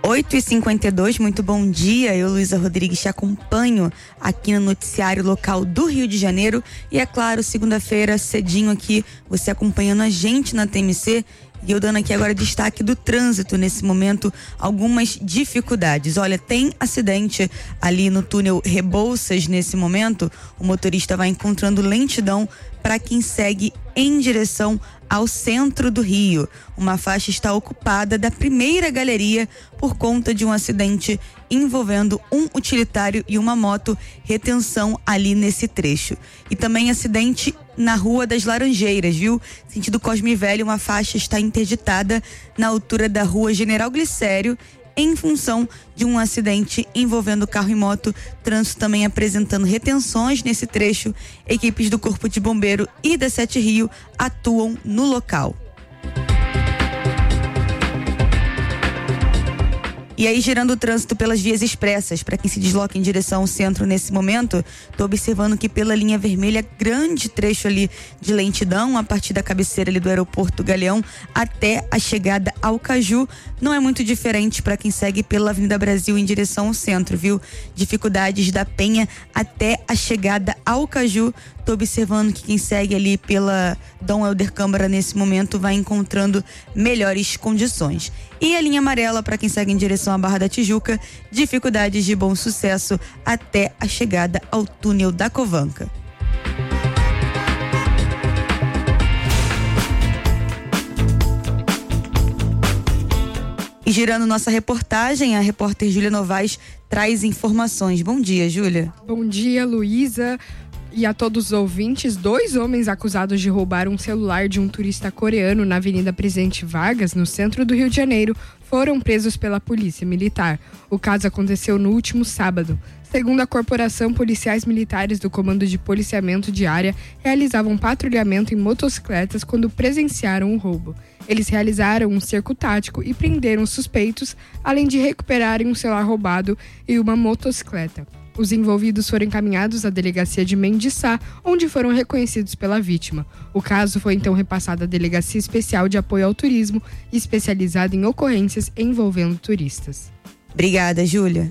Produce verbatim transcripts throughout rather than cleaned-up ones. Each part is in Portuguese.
oito e cinquenta e dois, muito bom dia. Eu, Luísa Rodrigues, te acompanho aqui no noticiário local do Rio de Janeiro. E é claro, segunda-feira, cedinho aqui, você acompanhando a gente na T M C. E eu dando aqui agora destaque do trânsito nesse momento, algumas dificuldades. Olha, tem acidente ali no túnel Rebouças nesse momento. O motorista vai encontrando lentidão para quem segue em direção ao centro do Rio. Uma faixa está ocupada da primeira galeria por conta de um acidente envolvendo um utilitário e uma moto, retenção ali nesse trecho. E também acidente na Rua das Laranjeiras, viu? Sentido Cosme Velho, uma faixa está interditada na altura da Rua General Glicério, em função de um acidente envolvendo carro e moto. Trânsito também apresentando retenções nesse trecho. Equipes do Corpo de Bombeiro e da Sete Rio atuam no local. E aí, girando o trânsito pelas vias expressas, para quem se desloca em direção ao centro nesse momento, tô observando que pela linha vermelha, grande trecho ali de lentidão, a partir da cabeceira ali do aeroporto Galeão até a chegada ao Caju. Não é muito diferente para quem segue pela Avenida Brasil em direção ao centro, viu? Dificuldades da Penha até a chegada ao Caju. Tô observando que quem segue ali pela Dom Helder Câmara nesse momento vai encontrando melhores condições. E a linha amarela para quem segue em direção à Barra da Tijuca, dificuldades de Bom Sucesso até a chegada ao túnel da Covanca. E girando nossa reportagem, a repórter Júlia Novaes traz informações. Bom dia, Júlia. Bom dia, Luísa. E a todos os ouvintes, dois homens acusados de roubar um celular de um turista coreano na Avenida Presidente Vargas, no centro do Rio de Janeiro, foram presos pela Polícia Militar. O caso aconteceu no último sábado. Segundo a corporação, policiais militares do Comando de Policiamento de Área realizavam um patrulhamento em motocicletas quando presenciaram o roubo. Eles realizaram um cerco tático e prenderam os suspeitos, além de recuperarem um celular roubado e uma motocicleta. Os envolvidos foram encaminhados à delegacia de Mendiçá, onde foram reconhecidos pela vítima. O caso foi então repassado à Delegacia Especial de Apoio ao Turismo, especializada em ocorrências envolvendo turistas. Obrigada, Júlia.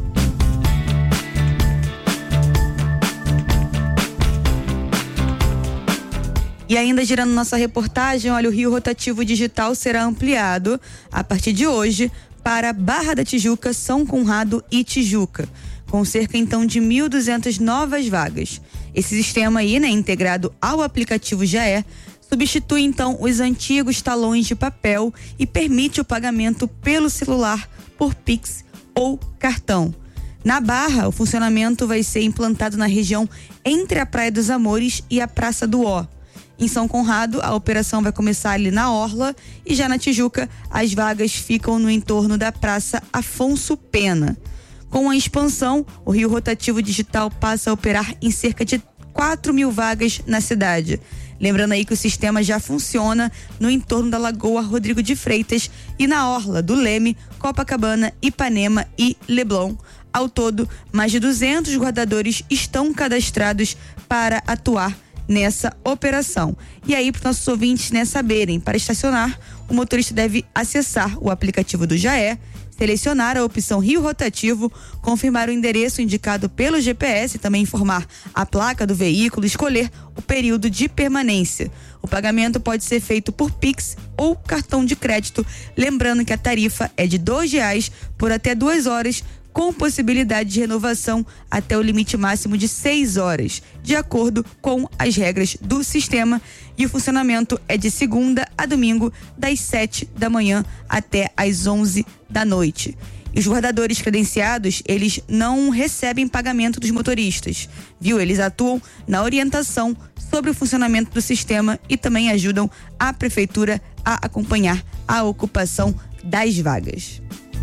E ainda girando nossa reportagem, olha, o Rio Rotativo Digital será ampliado a partir de hoje para Barra da Tijuca, São Conrado e Tijuca, com cerca então de mil e duzentas novas vagas. Esse sistema aí, né, integrado ao aplicativo Já É, substitui então os antigos talões de papel e permite o pagamento pelo celular por Pix ou cartão. Na Barra, o funcionamento vai ser implantado na região entre a Praia dos Amores e a Praça do Ó. Em São Conrado, a operação vai começar ali na Orla, e já na Tijuca, as vagas ficam no entorno da Praça Afonso Pena. Com a expansão, o Rio Rotativo Digital passa a operar em cerca de quatro mil vagas na cidade. Lembrando aí que o sistema já funciona no entorno da Lagoa Rodrigo de Freitas e na Orla do Leme, Copacabana, Ipanema e Leblon. Ao todo, mais de duzentos guardadores estão cadastrados para atuar nessa operação. E aí, para os nossos ouvintes, né, saberem, para estacionar, o motorista deve acessar o aplicativo do Já É, selecionar a opção Rio Rotativo, confirmar o endereço indicado pelo G P S, também informar a placa do veículo, escolher o período de permanência. O pagamento pode ser feito por Pix ou cartão de crédito, lembrando que a tarifa é de dois reais por até duas horas, com possibilidade de renovação até o limite máximo de seis horas, de acordo com as regras do sistema. E o funcionamento é de segunda a domingo, das sete da manhã até as onze da noite. E os guardadores credenciados, eles não recebem pagamento dos motoristas, viu? Eles atuam na orientação sobre o funcionamento do sistema e também ajudam a prefeitura a acompanhar a ocupação das vagas.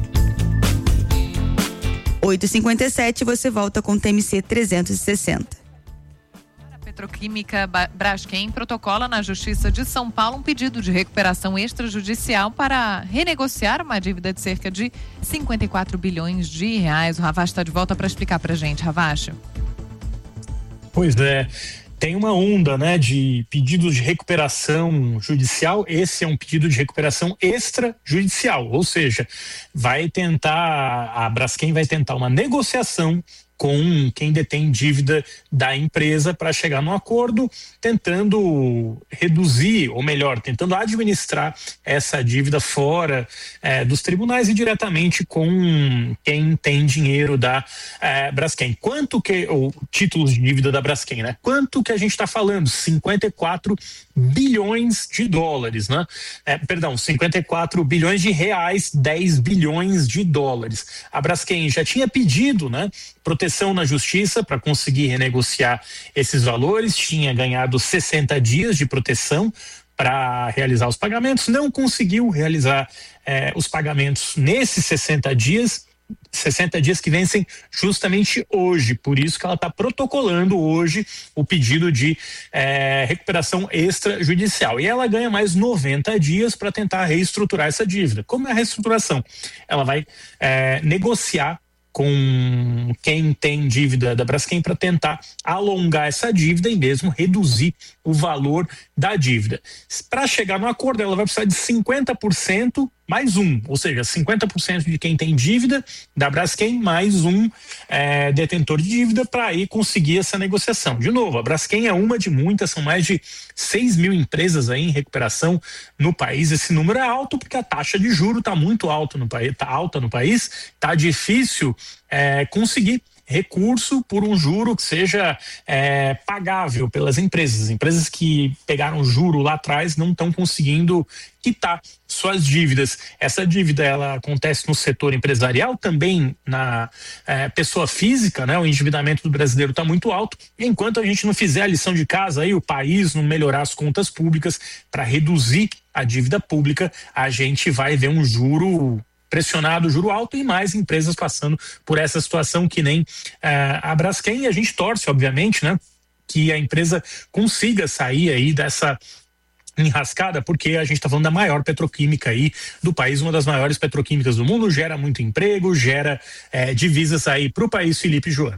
oito e cinquenta e sete, você volta com o T M C trezentos e sessenta. A Petroquímica Braskem protocola na Justiça de São Paulo um pedido de recuperação extrajudicial para renegociar uma dívida de cerca de cinquenta e quatro bilhões de reais. O Ravache está de volta para explicar para a gente. Ravache. Pois é. tem uma onda, né, de pedidos de recuperação judicial. Esse é um pedido de recuperação extrajudicial, ou seja, vai tentar, a Braskem vai tentar uma negociação com quem detém dívida da empresa para chegar num acordo, tentando reduzir, ou melhor, tentando administrar essa dívida fora eh, dos tribunais e diretamente com quem tem dinheiro da eh, Braskem. Quanto que, ou títulos de dívida da Braskem, né? Quanto que a gente está falando? cinquenta e quatro bilhões de dólares, né? Eh, perdão, cinquenta e quatro bilhões de reais, dez bilhões de dólares. A Braskem já tinha pedido, né, proteção na justiça para conseguir renegociar esses valores, tinha ganhado sessenta dias de proteção para realizar os pagamentos, não conseguiu realizar eh, os pagamentos nesses sessenta dias, sessenta dias que vencem justamente hoje, por isso que ela está protocolando hoje o pedido de eh, recuperação extrajudicial, e ela ganha mais noventa dias para tentar reestruturar essa dívida. Como é a reestruturação? Ela vai eh, negociar com quem tem dívida da Braskem para tentar alongar essa dívida e mesmo reduzir o valor da dívida. Para chegar no acordo, ela vai precisar de cinquenta por cento mais um, ou seja, cinquenta por cento de quem tem dívida da Braskem mais um é, detentor de dívida para aí conseguir essa negociação. De novo, a Braskem é uma de muitas, são mais de seis mil empresas aí em recuperação no país. Esse número é alto porque a taxa de juro está muito alta no país, tá alta no país, tá difícil é, conseguir recurso por um juro que seja é, pagável pelas empresas. As empresas que pegaram juro lá atrás não estão conseguindo quitar suas dívidas. Essa dívida ela acontece no setor empresarial, também na é, pessoa física, né? O endividamento do brasileiro está muito alto. E enquanto a gente não fizer a lição de casa aí, o país não melhorar as contas públicas para reduzir a dívida pública, a gente vai ver um juro pressionado, juro alto, e mais empresas passando por essa situação que nem uh, a Braskem. E a gente torce, obviamente, né, que a empresa consiga sair aí dessa enrascada, porque a gente está falando da maior petroquímica aí do país, uma das maiores petroquímicas do mundo, gera muito emprego, gera eh, divisas aí para o país. Felipe e Joana.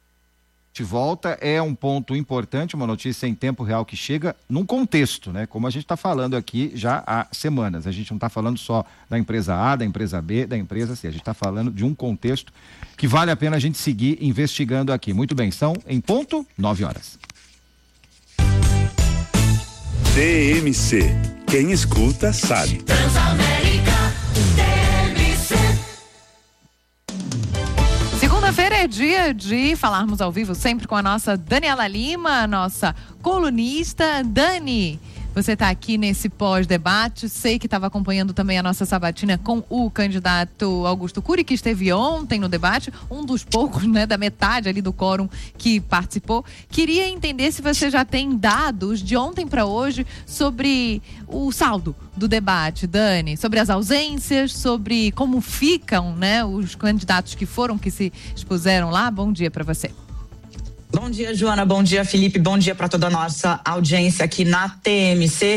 De volta é um ponto importante, uma notícia em tempo real que chega num contexto, né? Como a gente está falando aqui já há semanas. A gente não está falando só da empresa A, da empresa B, da empresa C. A gente está falando de um contexto que vale a pena a gente seguir investigando aqui. Muito bem, são em ponto nove horas. D M C. Quem escuta sabe. Transamérica D M C. Segunda-feira é dia de falarmos ao vivo sempre com a nossa Daniela Lima, nossa colunista. Dani, você está aqui nesse pós-debate, sei que estava acompanhando também a nossa sabatina com o candidato Augusto Cury, que esteve ontem no debate, um dos poucos, né, da metade ali do quórum que participou. Queria entender se você já tem dados de ontem para hoje sobre o saldo do debate, Dani, sobre as ausências, sobre como ficam, né, os candidatos que foram, que se expuseram lá. Bom dia para você. Bom dia, Joana. Bom dia, Felipe. Bom dia para toda a nossa audiência aqui na T M C.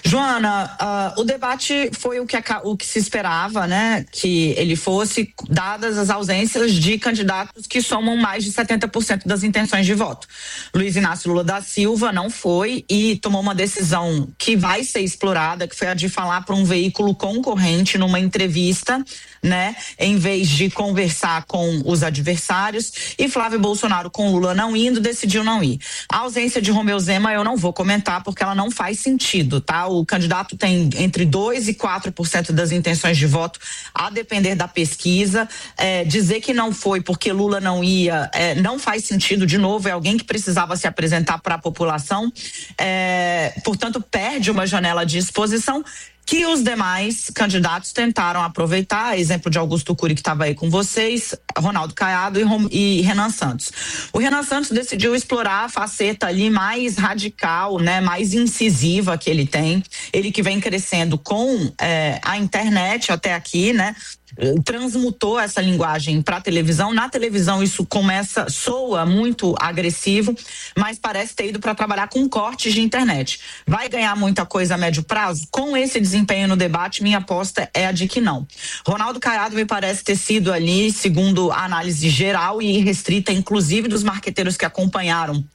Joana, uh, o debate foi o que, o que se esperava, né? Que ele fosse, dadas as ausências de candidatos que somam mais de setenta por cento das intenções de voto. Luiz Inácio Lula da Silva não foi e tomou uma decisão que vai ser explorada, que foi a de falar para um veículo concorrente numa entrevista, né? Em vez de conversar com os adversários. E Flávio Bolsonaro, com Lula não indo, decidiu não ir. A ausência de Romeu Zema eu não vou comentar porque ela não faz sentido, tá? O candidato tem entre dois e quatro por cento das intenções de voto, a depender da pesquisa. É, dizer que não foi porque Lula não ia, é, não faz sentido. De novo, é alguém que precisava se apresentar para a população. É, portanto, perde uma janela de exposição que os demais candidatos tentaram aproveitar, exemplo de Augusto Cury, que estava aí com vocês, Ronaldo Caiado e, Rom, e Renan Santos. O Renan Santos decidiu explorar a faceta ali mais radical, né, mais incisiva que ele tem, ele que vem crescendo com é, a internet até aqui, né, transmutou essa linguagem para a televisão. Na televisão isso começa, soa muito agressivo, mas parece ter ido para trabalhar com cortes de internet. Vai ganhar muita coisa a médio prazo? Com esse desempenho no debate, minha aposta é a de que não. Ronaldo Caiado me parece ter sido ali, segundo a análise geral e restrita, inclusive dos marqueteiros que acompanharam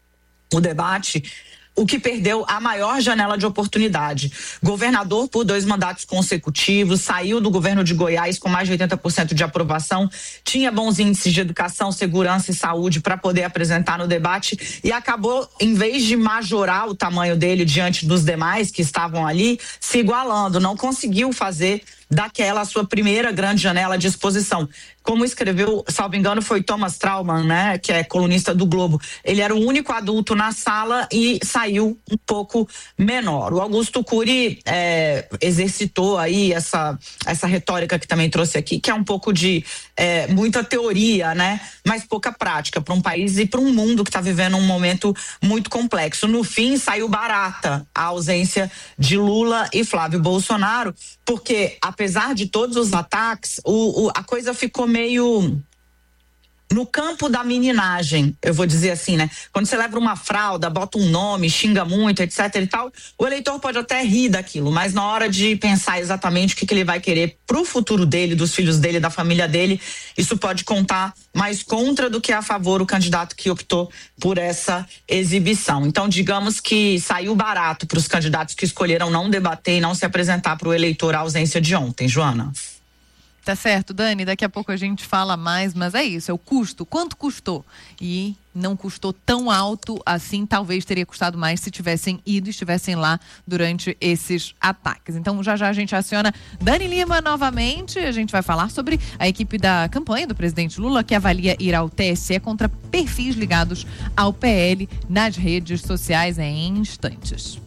o debate, o que perdeu a maior janela de oportunidade. Governador por dois mandatos consecutivos, saiu do governo de Goiás com mais de oitenta por cento de aprovação, tinha bons índices de educação, segurança e saúde para poder apresentar no debate e acabou, em vez de majorar o tamanho dele diante dos demais que estavam ali, se igualando, não conseguiu fazer daquela sua primeira grande janela de exposição. Como escreveu, salvo engano, foi Thomas Trauman, né, que é colunista do Globo. Ele era o único adulto na sala e saiu um pouco menor. O Augusto Cury é, exercitou aí essa, essa retórica que também trouxe aqui, que é um pouco de é, muita teoria, né, mas pouca prática para um país e para um mundo que está vivendo um momento muito complexo. No fim, saiu barata a ausência de Lula e Flávio Bolsonaro, porque apesar de todos os ataques, o, o, a coisa ficou meio no campo da meninagem, eu vou dizer assim, né? Quando você leva uma fralda, bota um nome, xinga muito, etc e tal, o eleitor pode até rir daquilo, mas na hora de pensar exatamente o que, que ele vai querer pro futuro dele, dos filhos dele, da família dele, isso pode contar mais contra do que a favor o candidato que optou por essa exibição. Então, digamos que saiu barato para os candidatos que escolheram não debater e não se apresentar para o eleitor a ausência de ontem. Joana? Tá certo, Dani, daqui a pouco a gente fala mais, mas é isso, é o custo. Quanto custou? E não custou tão alto assim, talvez teria custado mais se tivessem ido, estivessem lá durante esses ataques. Então, já já a gente aciona Dani Lima novamente, a gente vai falar sobre a equipe da campanha do presidente Lula, que avalia ir ao T S E contra perfis ligados ao P L nas redes sociais em instantes.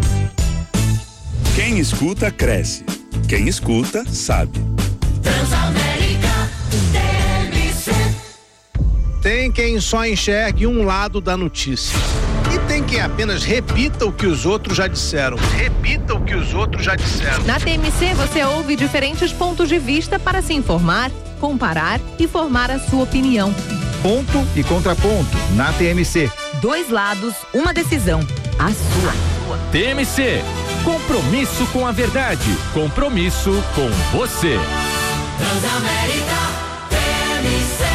Quem escuta, cresce. Quem escuta, sabe. Transamérica T M C. Tem quem só enxergue um lado da notícia. E tem quem apenas repita o que os outros já disseram. Repita o que os outros já disseram. Na T M C você ouve diferentes pontos de vista para se informar, comparar e formar a sua opinião. Ponto e contraponto na T M C. Dois lados, uma decisão. A sua. T M C. Compromisso com a verdade. Compromisso com você. Transamérica T M C.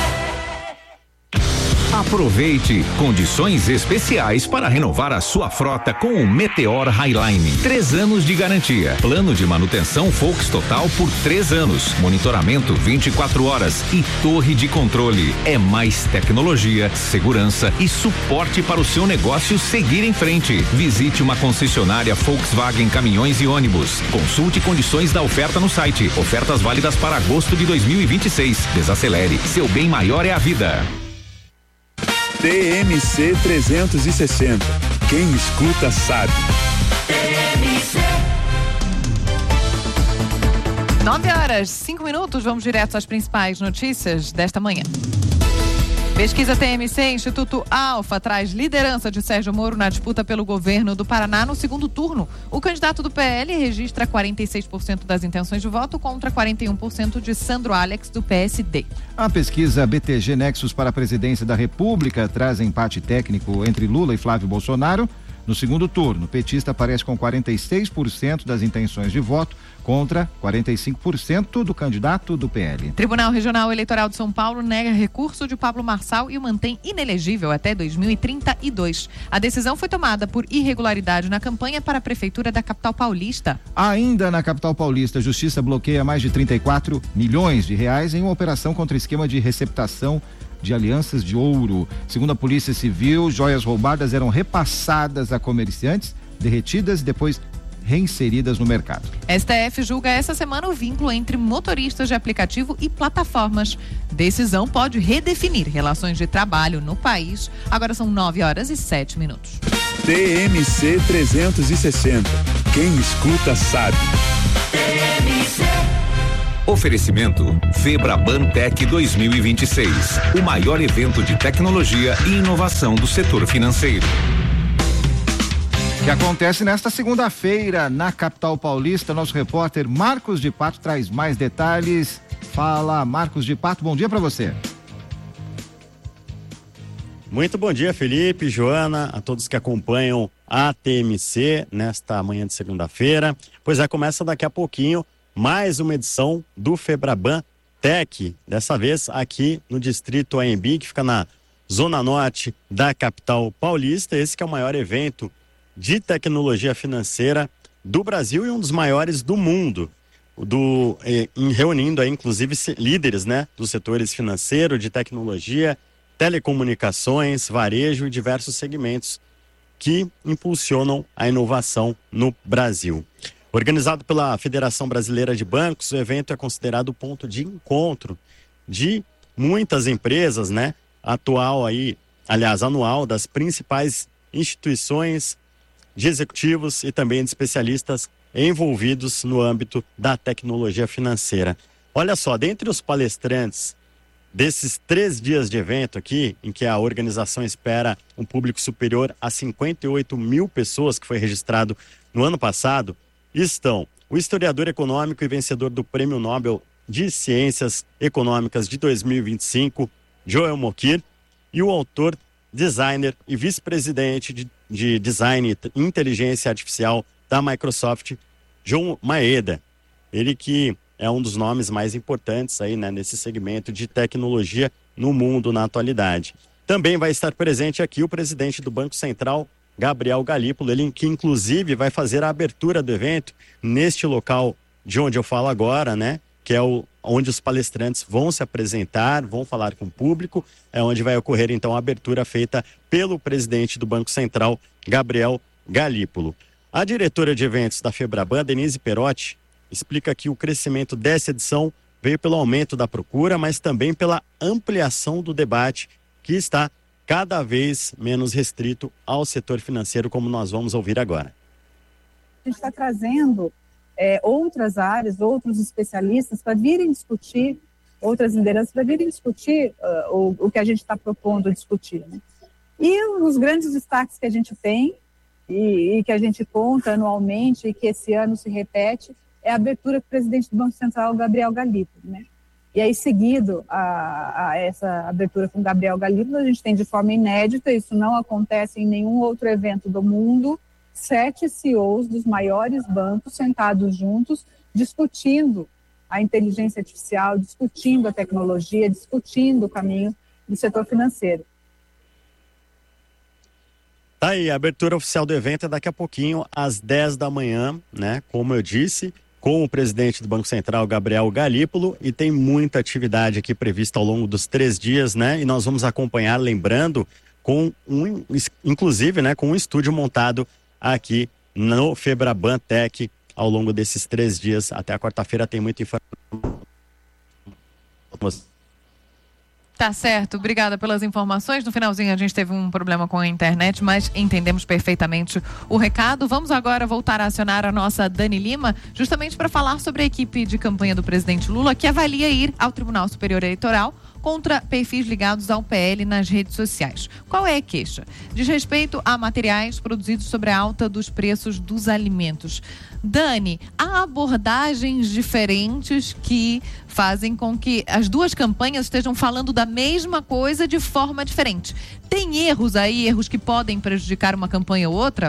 Aproveite condições especiais para renovar a sua frota com o Meteor Highline. Três anos de garantia. Plano de manutenção Volks Total por três anos. Monitoramento vinte e quatro horas e torre de controle. É mais tecnologia, segurança e suporte para o seu negócio seguir em frente. Visite uma concessionária Volkswagen Caminhões e Ônibus. Consulte condições da oferta no site. Ofertas válidas para agosto de dois mil e vinte e seis. Desacelere. Seu bem maior é a vida. T M C trezentos e sessenta. Quem escuta sabe. T M C. Nove horas, cinco minutos, vamos direto às principais notícias desta manhã. Pesquisa T M C, Instituto Alfa, traz liderança de Sérgio Moro na disputa pelo governo do Paraná no segundo turno. O candidato do P L registra quarenta e seis por cento das intenções de voto contra quarenta e um por cento de Sandro Alex, do P S D. A pesquisa B T G Nexus para a presidência da República traz empate técnico entre Lula e Flávio Bolsonaro. No segundo turno, o petista aparece com quarenta e seis por cento das intenções de voto contra quarenta e cinco por cento do candidato do P L. Tribunal Regional Eleitoral de São Paulo nega recurso de Pablo Marçal e o mantém inelegível até dois mil e trinta e dois. A decisão foi tomada por irregularidade na campanha para a Prefeitura da capital paulista. Ainda na capital paulista, a Justiça bloqueia mais de trinta e quatro milhões de reais em uma operação contra esquema de receptação de alianças de ouro. Segundo a Polícia Civil, joias roubadas eram repassadas a comerciantes, derretidas e depois reinseridas no mercado. S T F julga essa semana o vínculo entre motoristas de aplicativo e plataformas. Decisão pode redefinir relações de trabalho no país. Agora são nove horas e sete minutos. T M C trezentos e sessenta. Quem escuta sabe. T M C. Oferecimento Febraban Tech dois mil e vinte e seis, o maior evento de tecnologia e inovação do setor financeiro. Que acontece nesta segunda-feira na capital paulista. Nosso repórter Marcos de Pato traz mais detalhes. Fala, Marcos de Pato, bom dia para você. Muito bom dia, Felipe, Joana, a todos que acompanham a T M C nesta manhã de segunda-feira. Pois é, começa daqui a pouquinho mais uma edição do Febraban Tech, dessa vez aqui no distrito A M B, que fica na Zona Norte da capital paulista. Esse que é o maior evento de tecnologia financeira do Brasil e um dos maiores do mundo, do, eh, em, reunindo aí, inclusive líderes, né, dos setores financeiro, de tecnologia, telecomunicações, varejo e diversos segmentos que impulsionam a inovação no Brasil. Organizado pela Federação Brasileira de Bancos, o evento é considerado o ponto de encontro de muitas empresas, né? Atual aí, aliás, anual, das principais instituições de executivos e também de especialistas envolvidos no âmbito da tecnologia financeira. Olha só, dentre os palestrantes desses três dias de evento aqui, em que a organização espera um público superior a cinquenta e oito mil pessoas, que foi registrado no ano passado, estão o historiador econômico e vencedor do Prêmio Nobel de Ciências Econômicas de dois mil e vinte e cinco, Joel Mokyr, e o autor, designer e vice-presidente de, de Design e Inteligência Artificial da Microsoft, John Maeda. Ele que é um dos nomes mais importantes aí, né, nesse segmento de tecnologia no mundo na atualidade. Também vai estar presente aqui o presidente do Banco Central, Gabriel Galípolo, ele que inclusive vai fazer a abertura do evento neste local de onde eu falo agora, né? Que é o, onde os palestrantes vão se apresentar, vão falar com o público, é onde vai ocorrer então a abertura feita pelo presidente do Banco Central, Gabriel Galípolo. A diretora de eventos da Febraban, Denise Perotti, explica que o crescimento dessa edição veio pelo aumento da procura, mas também pela ampliação do debate que está cada vez menos restrito ao setor financeiro, como nós vamos ouvir agora. A gente está trazendo é, outras áreas, outros especialistas para virem discutir, outras lideranças para virem discutir uh, o, o que a gente está propondo discutir, né? E um dos grandes destaques que a gente tem e, e que a gente conta anualmente e que esse ano se repete é a abertura do presidente do Banco Central, Gabriel Galípolo, né? E aí, seguido a, a essa abertura com Gabriel Galípolo, a gente tem de forma inédita, isso não acontece em nenhum outro evento do mundo, sete C E Os dos maiores bancos sentados juntos, discutindo a inteligência artificial, discutindo a tecnologia, discutindo o caminho do setor financeiro. Tá aí, a abertura oficial do evento é daqui a pouquinho, às dez da manhã, né? Como eu disse, com o presidente do Banco Central, Gabriel Galípolo, e tem muita atividade aqui prevista ao longo dos três dias, né? E nós vamos acompanhar, lembrando, com um, inclusive, né, com um estúdio montado aqui no Febraban Tech ao longo desses três dias. Até a quarta-feira tem muita informação. Tá certo, obrigada pelas informações. No finalzinho a gente teve um problema com a internet, mas entendemos perfeitamente o recado. Vamos agora voltar a acionar a nossa Dani Lima, justamente para falar sobre a equipe de campanha do presidente Lula, que avalia ir ao Tribunal Superior Eleitoral contra perfis ligados ao P L nas redes sociais. Qual é a queixa? Diz respeito a materiais produzidos sobre a alta dos preços dos alimentos. Dani, há abordagens diferentes que fazem com que as duas campanhas estejam falando da mesma coisa de forma diferente. Tem erros aí, erros que podem prejudicar uma campanha ou outra?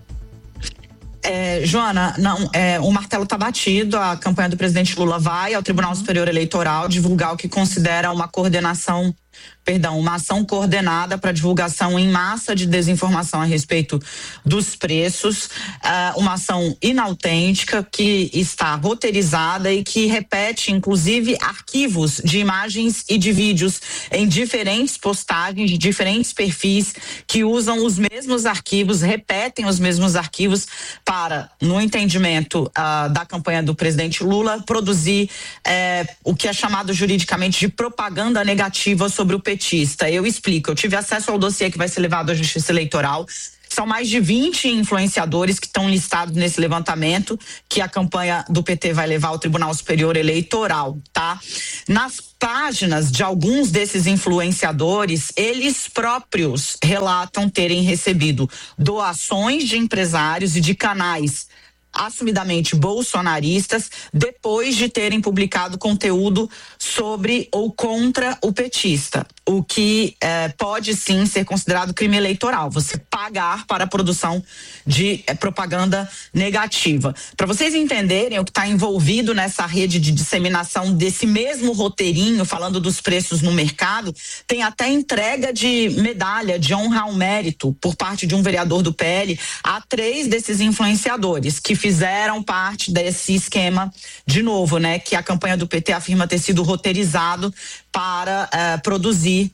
É, Joana, não, é, o martelo está batido, a campanha do presidente Lula vai ao Tribunal Superior Eleitoral divulgar o que considera uma coordenação, perdão, uma ação coordenada para divulgação em massa de desinformação a respeito dos preços, uh, uma ação inautêntica que está roteirizada e que repete, inclusive, arquivos de imagens e de vídeos em diferentes postagens, de diferentes perfis que usam os mesmos arquivos, repetem os mesmos arquivos para, no entendimento uh, da campanha do presidente Lula, produzir uh, o que é chamado juridicamente de propaganda negativa sobre o petista. Eu explico, eu tive acesso ao dossiê que vai ser levado à Justiça Eleitoral. São mais de vinte influenciadores que estão listados nesse levantamento que a campanha do P T vai levar ao Tribunal Superior Eleitoral, tá? Nas páginas de alguns desses influenciadores, eles próprios relatam terem recebido doações de empresários e de canais assumidamente bolsonaristas, depois de terem publicado conteúdo sobre ou contra o petista, o que eh, pode sim ser considerado crime eleitoral, você pagar para a produção de eh, propaganda negativa. Para vocês entenderem o que está envolvido nessa rede de disseminação desse mesmo roteirinho, falando dos preços no mercado, tem até entrega de medalha de honra ao mérito por parte de um vereador do P L a três desses influenciadores que fizeram parte desse esquema, de novo, né, que a campanha do P T afirma ter sido roteirizado para uh, produzir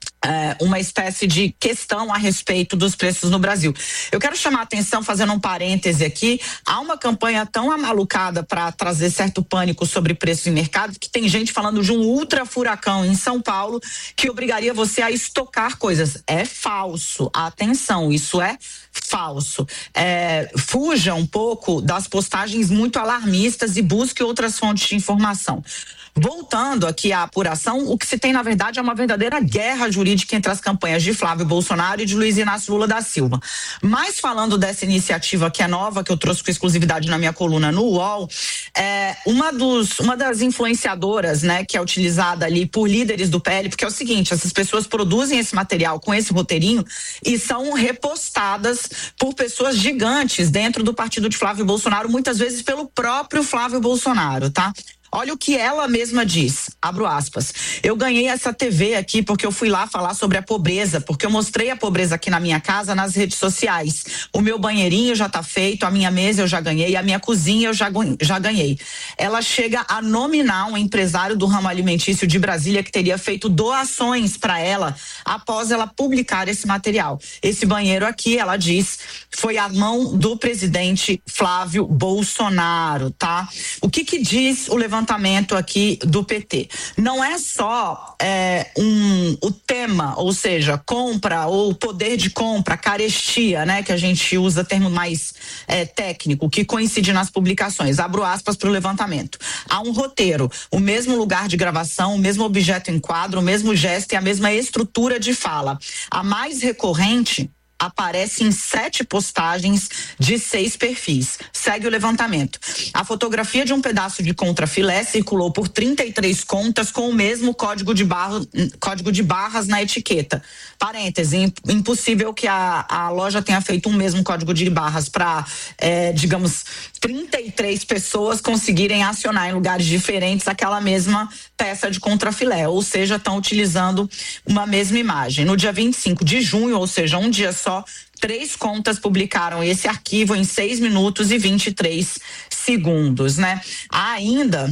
É, uma espécie de questão a respeito dos preços no Brasil. Eu quero chamar a atenção, fazendo um parêntese aqui, há uma campanha tão amalucada para trazer certo pânico sobre preços em mercado, que tem gente falando de um ultra furacão em São Paulo que obrigaria você a estocar coisas. É falso, atenção, isso é falso. É, fuja um pouco das postagens muito alarmistas e busque outras fontes de informação. Voltando aqui à apuração, o que se tem, na verdade, é uma verdadeira guerra jurídica entre as campanhas de Flávio Bolsonaro e de Luiz Inácio Lula da Silva. Mas falando dessa iniciativa que é nova, que eu trouxe com exclusividade na minha coluna no U O L, é, uma, dos, uma das influenciadoras, né, que é utilizada ali por líderes do P L, porque é o seguinte, essas pessoas produzem esse material com esse roteirinho e são repostadas por pessoas gigantes dentro do partido de Flávio Bolsonaro, muitas vezes pelo próprio Flávio Bolsonaro, tá? Olha o que ela mesma diz, abro aspas, eu ganhei essa T V aqui porque eu fui lá falar sobre a pobreza, porque eu mostrei a pobreza aqui na minha casa nas redes sociais. O meu banheirinho já tá feito, a minha mesa eu já ganhei, a minha cozinha eu já, já ganhei. Ela chega a nominar um empresário do ramo alimentício de Brasília que teria feito doações para ela após ela publicar esse material. Esse banheiro aqui, ela diz, foi a mão do presidente Flávio Bolsonaro, tá? O que que diz o levantamento levantamento aqui do P T? Não é só é, um, o tema, ou seja, compra ou poder de compra, carestia, né, que a gente usa termo mais é, técnico, que coincide nas publicações. Abro aspas para o levantamento. Há um roteiro, o mesmo lugar de gravação, o mesmo objeto em quadro, o mesmo gesto e a mesma estrutura de fala. A mais recorrente aparece em sete postagens de seis perfis. Segue o levantamento. A fotografia de um pedaço de contrafilé circulou por trinta e três contas com o mesmo código de, barra, código de barras na etiqueta. Parêntese, impossível que a, a loja tenha feito um mesmo código de barras para, é, digamos, trinta e três pessoas conseguirem acionar em lugares diferentes aquela mesma peça de contrafilé, ou seja, estão utilizando uma mesma imagem. No dia vinte e cinco de junho, ou seja, um dia só, três contas publicaram esse arquivo em seis minutos e vinte e três segundos, né? Há ainda,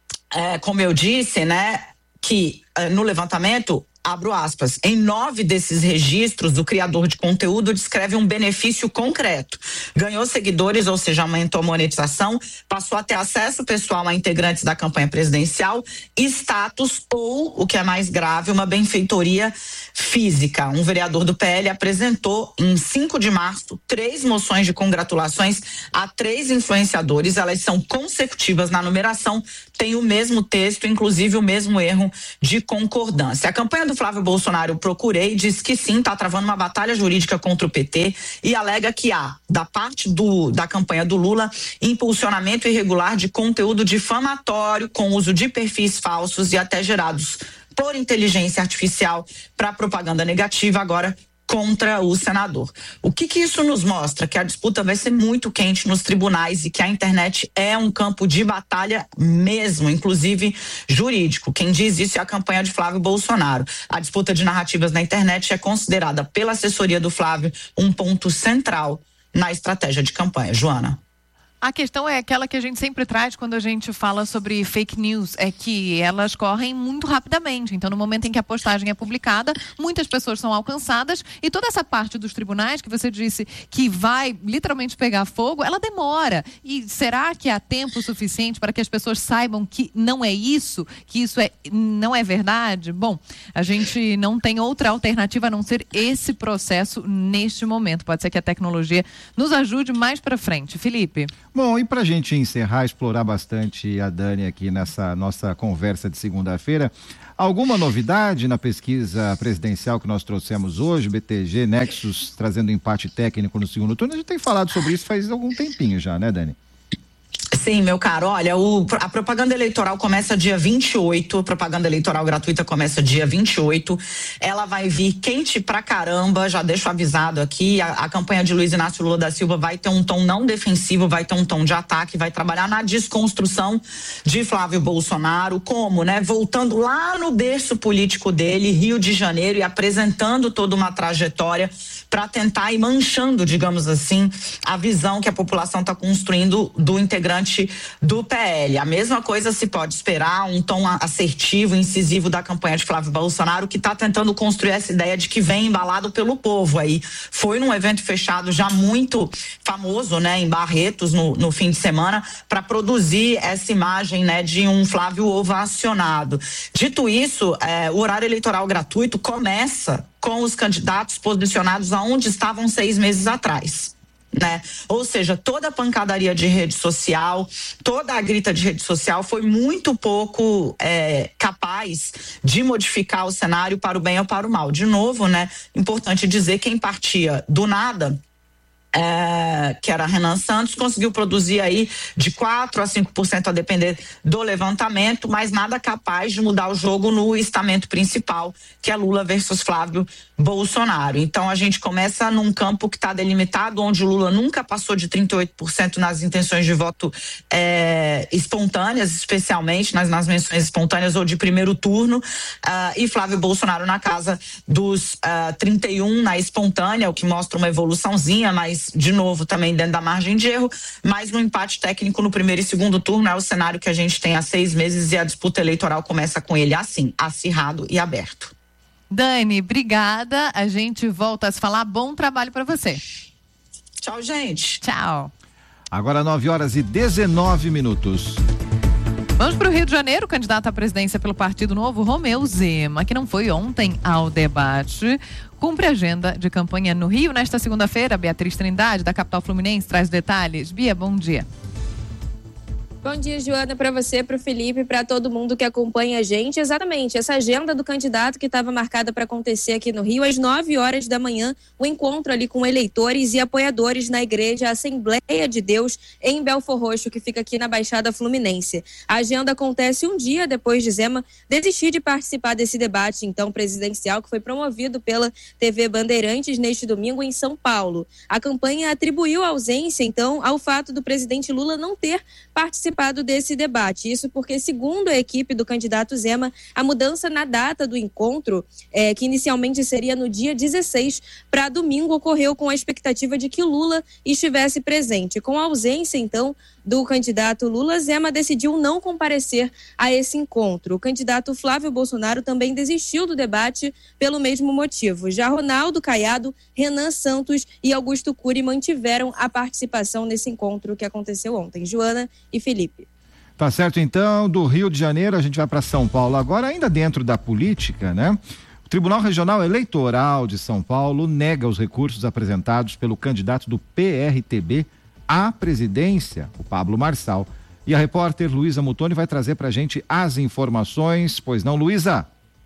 é, como eu disse, né, que é, no levantamento, abro aspas, em nove desses registros, o criador de conteúdo descreve um benefício concreto. Ganhou seguidores, ou seja, aumentou a monetização, passou a ter acesso pessoal a integrantes da campanha presidencial, status ou, o que é mais grave, uma benfeitoria física. Um vereador do P L apresentou em cinco de março três moções de congratulações a três influenciadores. Elas são consecutivas na numeração, tem o mesmo texto, inclusive o mesmo erro de concordância. A campanha do Flávio Bolsonaro, eu procurei, diz que sim, está travando uma batalha jurídica contra o P T e alega que há, da parte do, da campanha do Lula, impulsionamento irregular de conteúdo difamatório com uso de perfis falsos e até gerados por inteligência artificial para propaganda negativa, agora contra o senador. O que que isso nos mostra? Que a disputa vai ser muito quente nos tribunais e que a internet é um campo de batalha mesmo, inclusive jurídico. Quem diz isso é a campanha de Flávio Bolsonaro. A disputa de narrativas na internet é considerada pela assessoria do Flávio um ponto central na estratégia de campanha. Joana. A questão é aquela que a gente sempre traz quando a gente fala sobre fake news, é que elas correm muito rapidamente. Então, no momento em que a postagem é publicada, muitas pessoas são alcançadas e toda essa parte dos tribunais que você disse que vai literalmente pegar fogo, ela demora. E será que há tempo suficiente para que as pessoas saibam que não é isso, que isso é, não é verdade? Bom, a gente não tem outra alternativa a não ser esse processo neste momento. Pode ser que a tecnologia nos ajude mais para frente. Felipe. Bom, e para a gente encerrar, explorar bastante a Dani aqui nessa nossa conversa de segunda-feira, alguma novidade na pesquisa presidencial que nós trouxemos hoje, B T G, Nexus, trazendo empate técnico no segundo turno? A gente tem falado sobre isso faz algum tempinho já, né, Dani? Sim, meu caro, olha, o, a propaganda eleitoral começa dia vinte e oito, a propaganda eleitoral gratuita começa dia vinte e oito, ela vai vir quente pra caramba, já deixo avisado aqui, a, a campanha de Luiz Inácio Lula da Silva vai ter um tom não defensivo, vai ter um tom de ataque, vai trabalhar na desconstrução de Flávio Bolsonaro, como, né, voltando lá no berço político dele, Rio de Janeiro, e apresentando toda uma trajetória para tentar ir manchando, digamos assim, a visão que a população está construindo do integrante do P L. A mesma coisa se pode esperar, um tom assertivo, incisivo da campanha de Flávio Bolsonaro, que está tentando construir essa ideia de que vem embalado pelo povo. Aí foi num evento fechado já muito famoso, né, em Barretos no, no fim de semana, para produzir essa imagem, né, de um Flávio ovacionado. Dito isso, é, o horário eleitoral gratuito começa com os candidatos posicionados aonde estavam seis meses atrás, né? Ou seja, toda a pancadaria de rede social, toda a grita de rede social foi muito pouco é, capaz de modificar o cenário para o bem ou para o mal. De novo, né? Importante dizer, quem partia do nada, É, que era Renan Santos, conseguiu produzir aí de quatro a cinco por cento a depender do levantamento, mas nada capaz de mudar o jogo no estamento principal, que é Lula versus Flávio Bolsonaro. Então a gente começa num campo que está delimitado, onde o Lula nunca passou de trinta e oito por cento nas intenções de voto é, espontâneas, especialmente nas, nas menções espontâneas ou de primeiro turno, uh, e Flávio Bolsonaro na casa dos uh, trinta e um na espontânea, o que mostra uma evoluçãozinha, mas de novo também dentro da margem de erro, mas no empate técnico no primeiro e segundo turno é o cenário que a gente tem há seis meses e a disputa eleitoral começa com ele assim, acirrado e aberto. Dani, obrigada, a gente volta a se falar, bom trabalho para você. Tchau, gente. Tchau. Agora nove horas e dezenove minutos. Vamos para o Rio de Janeiro, candidato à presidência pelo Partido Novo, Romeu Zema, que não foi ontem ao debate, cumpre agenda de campanha no Rio nesta segunda-feira. Beatriz Trindade, da capital fluminense, traz detalhes. Bia, bom dia. Bom dia, Joana, para você, para o Felipe, para todo mundo que acompanha a gente. Exatamente, essa agenda do candidato que estava marcada para acontecer aqui no Rio, às nove horas da manhã, o encontro ali com eleitores e apoiadores na igreja Assembleia de Deus, em Belfor Roxo, que fica aqui na Baixada Fluminense. A agenda acontece um dia depois de Zema desistir de participar desse debate, então, presidencial, que foi promovido pela T V Bandeirantes neste domingo em São Paulo. A campanha atribuiu a ausência, então, ao fato do presidente Lula não ter participado desse debate. Isso porque, segundo a equipe do candidato Zema, a mudança na data do encontro, é, que inicialmente seria no dia dezesseis, para domingo, ocorreu com a expectativa de que Lula estivesse presente. Com a ausência, então, do candidato Lula, Zema decidiu não comparecer a esse encontro. O candidato Flávio Bolsonaro também desistiu do debate pelo mesmo motivo. Já Ronaldo Caiado, Renan Santos e Augusto Cury mantiveram a participação nesse encontro que aconteceu ontem. Joana e Felipe. Tá certo, então, do Rio de Janeiro a gente vai para São Paulo agora, ainda dentro da política, né? O Tribunal Regional Eleitoral de São Paulo nega os recursos apresentados pelo candidato do P R T B à presidência, o Pablo Marçal. E a repórter Luísa Mutoni vai trazer pra gente as informações, pois não, Luísa?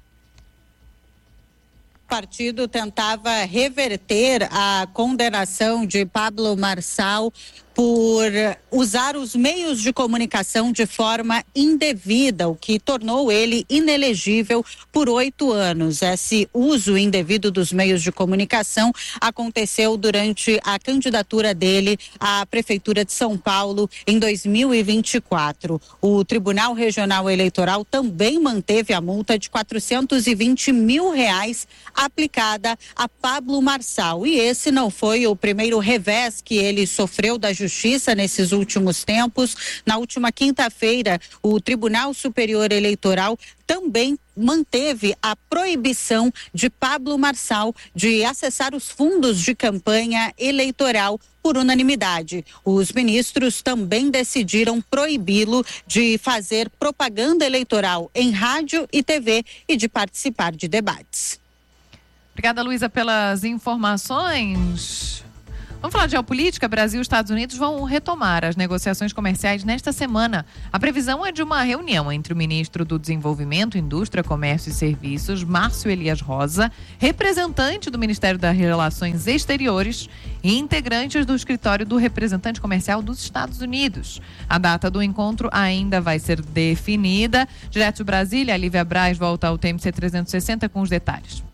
O partido tentava reverter a condenação de Pablo Marçal por usar os meios de comunicação de forma indevida, o que tornou ele inelegível por oito anos. Esse uso indevido dos meios de comunicação aconteceu durante a candidatura dele à Prefeitura de São Paulo em dois mil e vinte e quatro. O Tribunal Regional Eleitoral também manteve a multa de quatrocentos e vinte mil reais aplicada a Pablo Marçal. E esse não foi o primeiro revés que ele sofreu da justiça Justiça nesses últimos tempos. Na última quinta-feira, o Tribunal Superior Eleitoral também manteve a proibição de Pablo Marçal de acessar os fundos de campanha eleitoral por unanimidade. Os ministros também decidiram proibi-lo de fazer propaganda eleitoral em rádio e T V e de participar de debates. Obrigada, Luísa, pelas informações. Vamos falar de geopolítica. Brasil e Estados Unidos vão retomar as negociações comerciais nesta semana. A previsão é de uma reunião entre o ministro do Desenvolvimento, Indústria, Comércio e Serviços, Márcio Elias Rosa, representante do Ministério das Relações Exteriores e integrantes do escritório do representante comercial dos Estados Unidos. A data do encontro ainda vai ser definida. Direto de Brasília, a Lívia Braz volta ao T M C trezentos e sessenta com os detalhes.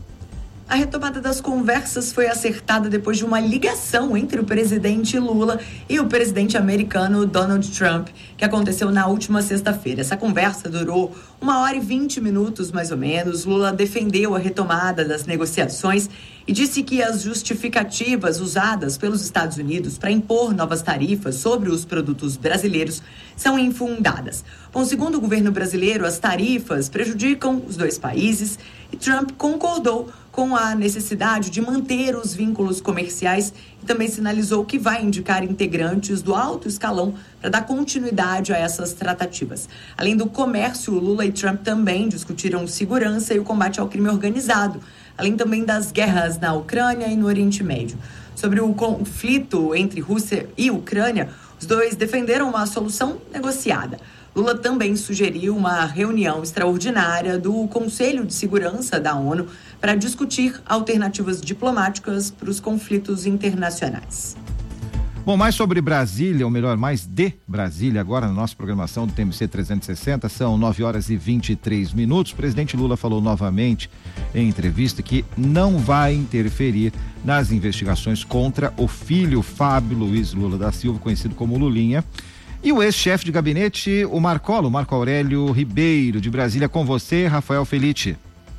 A retomada das conversas foi acertada depois de uma ligação entre o presidente Lula e o presidente americano Donald Trump, que aconteceu na última sexta-feira. Essa conversa durou uma hora e vinte minutos, mais ou menos. Lula defendeu a retomada das negociações e disse que as justificativas usadas pelos Estados Unidos para impor novas tarifas sobre os produtos brasileiros são infundadas. Bom, segundo o governo brasileiro, as tarifas prejudicam os dois países e Trump concordou com a necessidade de manter os vínculos comerciais e também sinalizou que vai indicar integrantes do alto escalão para dar continuidade a essas tratativas. Além do comércio, Lula e Trump também discutiram segurança e o combate ao crime organizado, além também das guerras na Ucrânia e no Oriente Médio. Sobre o conflito entre Rússia e Ucrânia, os dois defenderam uma solução negociada. Lula também sugeriu uma reunião extraordinária do Conselho de Segurança da ONU para discutir alternativas diplomáticas para os conflitos internacionais. Bom, mais sobre Brasília, ou melhor, mais de Brasília, agora na nossa programação do T M C trezentos e sessenta, são nove horas e vinte e três minutos. O presidente Lula falou novamente em entrevista que não vai interferir nas investigações contra o filho Fábio Luiz Lula da Silva, conhecido como Lulinha, e o ex-chefe de gabinete, o Marcolo, Marco Aurélio Ribeiro, de Brasília. Com você, Rafael Felite.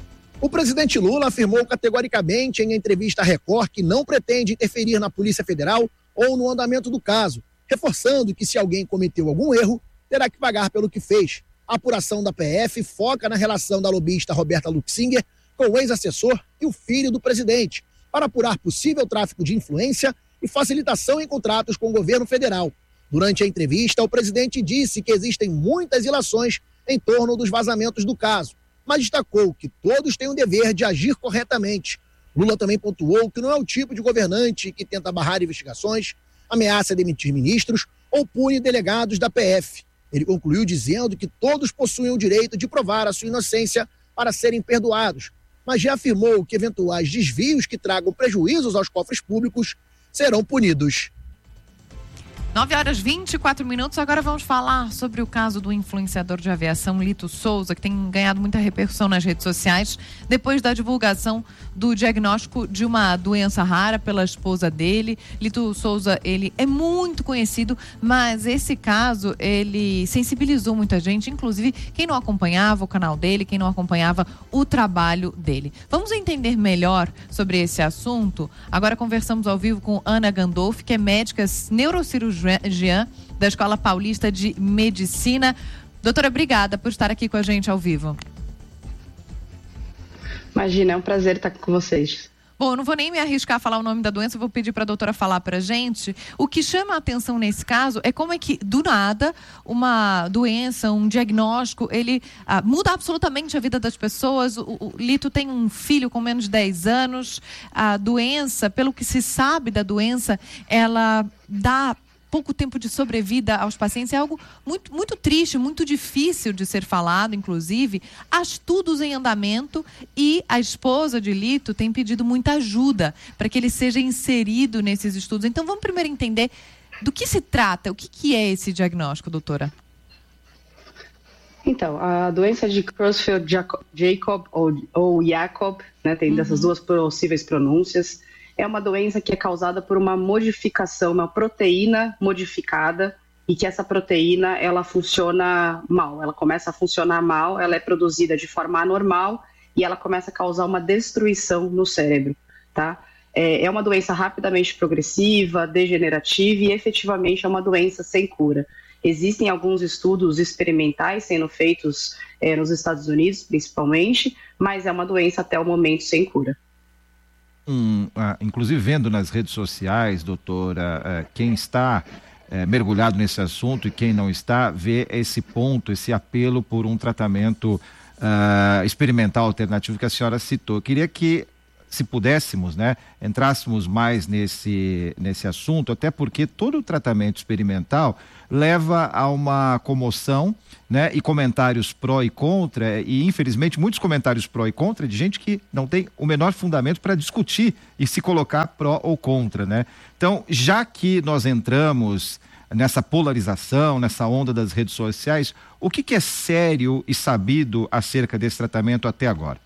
O presidente Lula afirmou categoricamente em entrevista à Record que não pretende interferir na Polícia Federal ou no andamento do caso, reforçando que se alguém cometeu algum erro, terá que pagar pelo que fez. A apuração da P F foca na relação da lobista Roberta Luxinger com o ex-assessor e o filho do presidente, para apurar possível tráfico de influência e facilitação em contratos com o governo federal. Durante a entrevista, o presidente disse que existem muitas ilações em torno dos vazamentos do caso, mas destacou que todos têm o dever de agir corretamente. Lula também pontuou que não é o tipo de governante que tenta barrar investigações, ameaça demitir ministros ou pune delegados da P F. Ele concluiu dizendo que todos possuem o direito de provar a sua inocência para serem perdoados, mas já afirmou que eventuais desvios que tragam prejuízos aos cofres públicos serão punidos. nove horas e vinte e quatro minutos, agora vamos falar sobre o caso do influenciador de aviação Lito Souza, que tem ganhado muita repercussão nas redes sociais, depois da divulgação do diagnóstico de uma doença rara pela esposa dele. Lito Souza, ele é muito conhecido, mas esse caso, ele sensibilizou muita gente, inclusive quem não acompanhava o canal dele, quem não acompanhava o trabalho dele. Vamos entender melhor sobre esse assunto? Agora conversamos ao vivo com Ana Gandolfi, que é médica neurocirurgiã Jean, da Escola Paulista de Medicina. Doutora, obrigada por estar aqui com a gente ao vivo. Imagina, é um prazer estar com vocês. Bom, eu não vou nem me arriscar a falar o nome da doença, vou pedir para a doutora falar para a gente. O que chama a atenção nesse caso é como é que, do nada, uma doença, um diagnóstico, ele ah, muda absolutamente a vida das pessoas. O, o Lito tem um filho com menos de dez anos. A doença, pelo que se sabe da doença, ela dá pouco tempo de sobrevida aos pacientes. É algo muito, muito triste, muito difícil de ser falado, inclusive. Há estudos em andamento e a esposa de Lito tem pedido muita ajuda para que ele seja inserido nesses estudos. Então, vamos primeiro entender do que se trata, o que, que é esse diagnóstico, doutora? Então, a doença de Creutzfeldt-Jakob ou, ou Jakob, né, tem dessas uhum. duas possíveis pronúncias. É uma doença que é causada por uma modificação, uma proteína modificada, e que essa proteína, ela funciona mal, ela começa a funcionar mal, ela é produzida de forma anormal e ela começa a causar uma destruição no cérebro, tá? É, é uma doença rapidamente progressiva, degenerativa e efetivamente é uma doença sem cura. Existem alguns estudos experimentais sendo feitos é, nos Estados Unidos, principalmente, mas é uma doença até o momento sem cura. Hum, ah, inclusive vendo nas redes sociais, doutora, ah, quem está eh, mergulhado nesse assunto e quem não está, vê esse ponto, esse apelo por um tratamento ah, experimental alternativo que a senhora citou. Queria que se pudéssemos, né, entrássemos mais nesse, nesse assunto, até porque todo o tratamento experimental leva a uma comoção, né, e comentários pró e contra, e infelizmente muitos comentários pró e contra de gente que não tem o menor fundamento para discutir e se colocar pró ou contra, né? Então, já que nós entramos nessa polarização, nessa onda das redes sociais, o que, que é sério e sabido acerca desse tratamento até agora?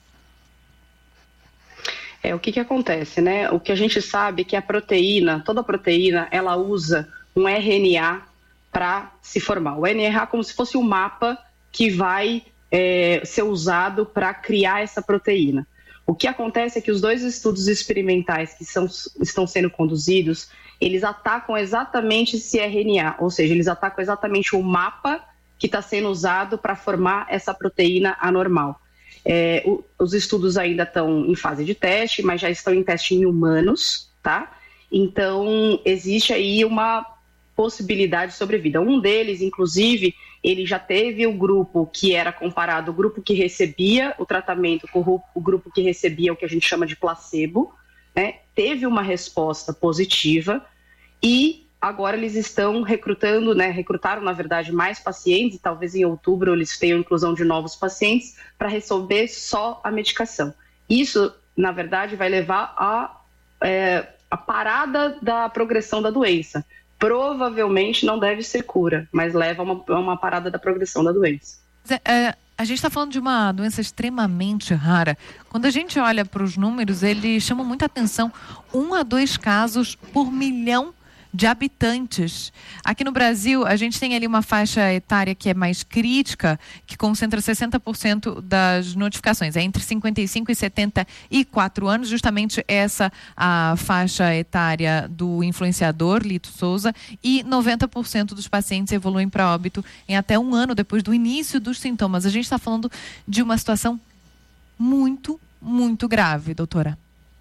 É, o que que acontece, né? O que a gente sabe é que a proteína, toda proteína, ela usa um R N A para se formar. O R N A é como se fosse um mapa que vai é, ser usado para criar essa proteína. O que acontece é que os dois estudos experimentais que são, estão sendo conduzidos, eles atacam exatamente esse R N A, ou seja, eles atacam exatamente o mapa que está sendo usado para formar essa proteína anormal. É, o, os estudos ainda estão em fase de teste, mas já estão em teste em humanos, tá? Então, existe aí uma possibilidade de sobrevida. Um deles, inclusive, ele já teve o grupo que era comparado, o grupo que recebia o tratamento com o, o grupo que recebia o que a gente chama de placebo, né? Teve uma resposta positiva e agora eles estão recrutando, né? Recrutaram, na verdade, mais pacientes e talvez em outubro eles tenham inclusão de novos pacientes para receber só a medicação. Isso, na verdade, vai levar a, é, a parada da progressão da doença. Provavelmente não deve ser cura, mas leva a uma, a uma parada da progressão da doença. É, é, a gente está falando de uma doença extremamente rara. Quando a gente olha para os números, eles chamam muita atenção. Um a dois casos por milhão de habitantes. Aqui no Brasil, a gente tem ali uma faixa etária que é mais crítica, que concentra sessenta por cento das notificações. É entre cinquenta e cinco e setenta e quatro anos, justamente essa a faixa etária do influenciador Lito Souza, e noventa por cento dos pacientes evoluem para óbito em até um ano depois do início dos sintomas. A gente está falando de uma situação muito, muito grave, doutora.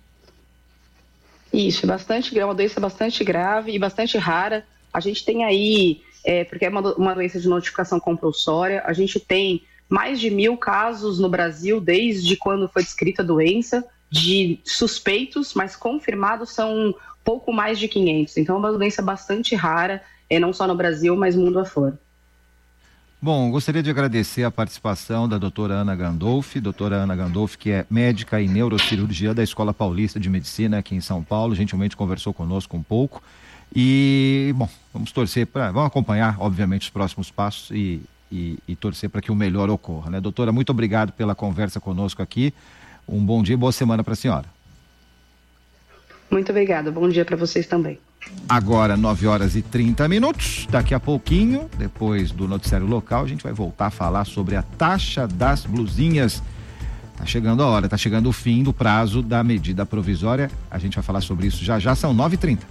Isso, é bastante, é uma doença bastante grave e bastante rara. A gente tem aí, é, porque é uma, uma doença de notificação compulsória, a gente tem mais de mil casos no Brasil desde quando foi descrita a doença, de suspeitos, mas confirmados são pouco mais de quinhentos. Então é uma doença bastante rara, é, não só no Brasil, mas mundo afora. Bom, gostaria de agradecer a participação da doutora Ana Gandolfi, doutora Ana Gandolfi, que é médica em neurocirurgia da Escola Paulista de Medicina aqui em São Paulo, gentilmente conversou conosco um pouco e, bom, vamos torcer para, vamos acompanhar, obviamente, os próximos passos e, e, e torcer para que o melhor ocorra, né? Doutora, muito obrigado pela conversa conosco aqui, um bom dia e boa semana para a senhora. Muito obrigada, bom dia para vocês também. Agora, nove horas e trinta minutos. Daqui a pouquinho, depois do noticiário local, a gente vai voltar a falar sobre a taxa das blusinhas. Tá chegando a hora, tá chegando o fim do prazo da medida provisória. A gente vai falar sobre isso já já, são nove e trinta.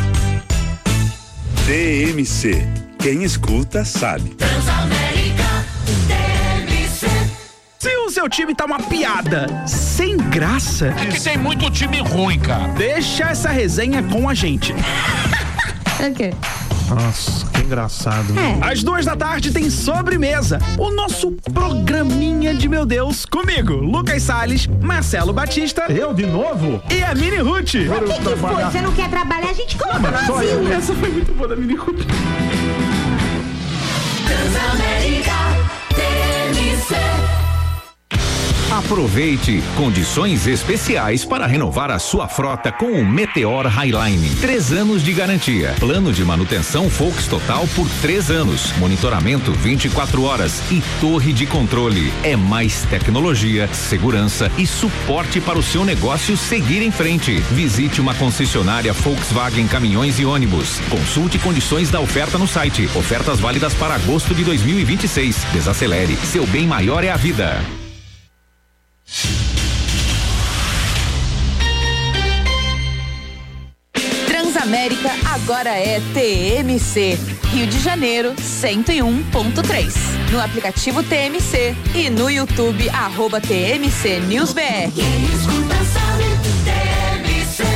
T M C. Quem escuta sabe. Transamérica T M C. Se o seu time tá uma piada, sem graça... É que tem muito time ruim, cara. Deixa essa resenha com a gente. É o quê? Nossa, que engraçado. É. Às duas da tarde tem Sobremesa, o nosso programinha de meu Deus, comigo, Lucas Salles, Marcelo Batista. Eu de novo? E a Mini Ruth. O que, que foi? Você não quer trabalhar? A gente coloca no asilo. Essa foi muito boa da Mini Ruth. Transamérica T M C. Aproveite condições especiais para renovar a sua frota com o Meteor Highline. Três anos de garantia. Plano de manutenção Volks Total por três anos. Monitoramento vinte e quatro horas e torre de controle. É mais tecnologia, segurança e suporte para o seu negócio seguir em frente. Visite uma concessionária Volkswagen Caminhões e Ônibus. Consulte condições da oferta no site. Ofertas válidas para agosto de dois mil e vinte e seis. Desacelere. Seu bem maior é a vida. Transamérica agora é T M C. Rio de Janeiro, cento e um ponto três. No aplicativo T M C e no YouTube, arroba T M C News B R. Quem escuta sabe, T M C.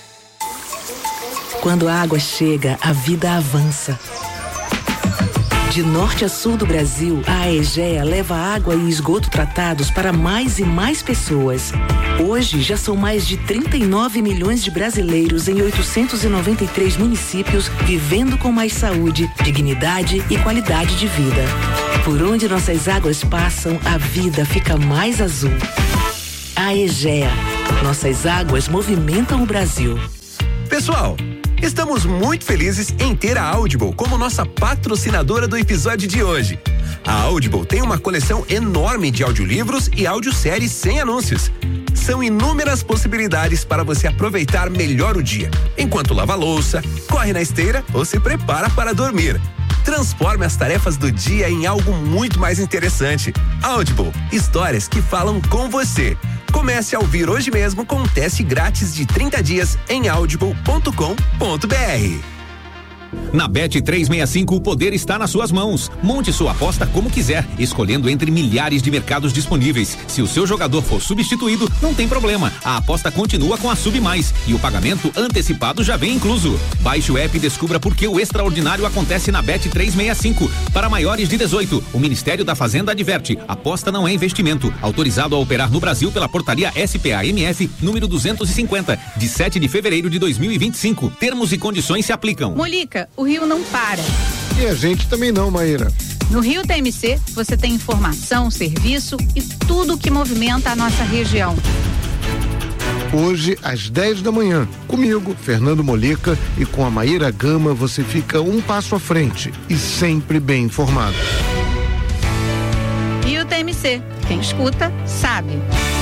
Quando a água chega, a vida avança. De norte a sul do Brasil, a Aegea leva água e esgoto tratados para mais e mais pessoas. Hoje, já são mais de trinta e nove milhões de brasileiros em oitocentos e noventa e três municípios vivendo com mais saúde, dignidade e qualidade de vida. Por onde nossas águas passam, a vida fica mais azul. Aegea. Nossas águas movimentam o Brasil. Pessoal, estamos muito felizes em ter a Audible como nossa patrocinadora do episódio de hoje. A Audible tem uma coleção enorme de audiolivros e audioséries sem anúncios. São inúmeras possibilidades para você aproveitar melhor o dia, enquanto lava a louça, corre na esteira ou se prepara para dormir. Transforme as tarefas do dia em algo muito mais interessante. Audible, histórias que falam com você. Comece a ouvir hoje mesmo com um teste grátis de trinta dias em audible ponto com ponto br. Na Bet trezentos e sessenta e cinco, o poder está nas suas mãos. Monte sua aposta como quiser, escolhendo entre milhares de mercados disponíveis. Se o seu jogador for substituído, não tem problema. A aposta continua com a Sub Mais e o pagamento antecipado já vem incluso. Baixe o app e descubra por que o extraordinário acontece na Bet trezentos e sessenta e cinco. Para maiores de dezoito, o Ministério da Fazenda adverte: aposta não é investimento. Autorizado a operar no Brasil pela portaria S P A M F número duzentos e cinquenta, de sete de fevereiro de dois mil e vinte e cinco. Termos e condições se aplicam. Molica, o Rio não para. E a gente também não, Maíra. No Rio T M C, você tem informação, serviço e tudo o que movimenta a nossa região. Hoje, às dez da manhã, comigo, Fernando Molica, e com a Maíra Gama, você fica um passo à frente e sempre bem informado. Rio T M C, quem escuta, sabe.